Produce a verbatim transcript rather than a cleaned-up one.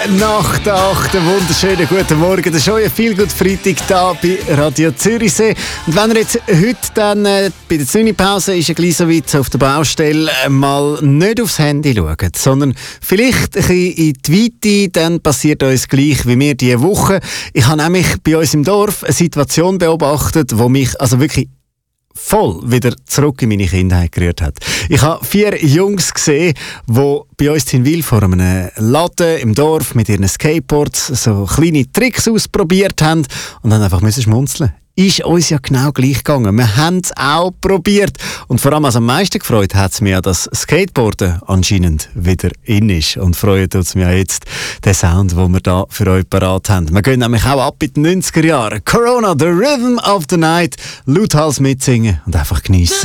nach der achten wunderschönen guten Morgen. Das ist euer Feelgood Freitag hier bei Radio Zürichsee. Und wenn ihr jetzt heute dann äh, bei der Züni-Pause ist ein gleich so weit auf der Baustelle äh, mal nicht aufs Handy schaut, sondern vielleicht ein bisschen in die Weite, dann passiert uns gleich wie mir diese Woche. Ich habe nämlich bei uns im Dorf eine Situation beobachtet, die mich also wirklich voll wieder zurück in meine Kindheit gerührt hat. Ich habe vier Jungs gesehen, die bei uns in Wil vor einem Laden im Dorf mit ihren Skateboards so kleine Tricks ausprobiert haben und dann einfach müssen schmunzeln. Ist uns ja genau gleich gegangen. Wir haben es auch probiert. Und vor allem also am meisten gefreut hat es mich, dass Skateboarden anscheinend wieder in ist. Und freut uns mir jetzt den Sound, den wir da für euch parat haben. Wir gehen nämlich auch ab in die neunziger Jahre. Corona, the Rhythm of the Night. Lauthals mitsingen und einfach geniessen.